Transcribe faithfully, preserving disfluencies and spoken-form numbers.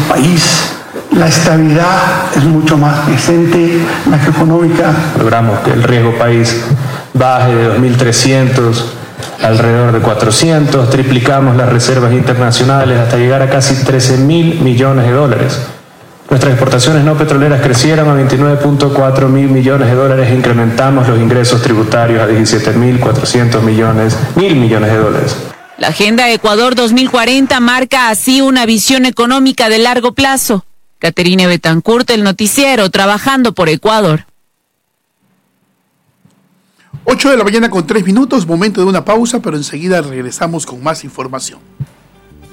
país. La estabilidad es mucho más presente, macroeconómica. Logramos que el riesgo país baje de dos mil trescientos alrededor de cuatrocientos, triplicamos las reservas internacionales hasta llegar a casi trece mil millones de dólares. Nuestras exportaciones no petroleras crecieron a veintinueve punto cuatro mil millones de dólares e incrementamos los ingresos tributarios a diecisiete mil cuatrocientos millones, mil millones de dólares. La Agenda Ecuador dos mil cuarenta marca así una visión económica de largo plazo. Caterine Betancourt, El Noticiero, trabajando por Ecuador. ocho de la mañana con tres minutos, momento de una pausa, pero enseguida regresamos con más información.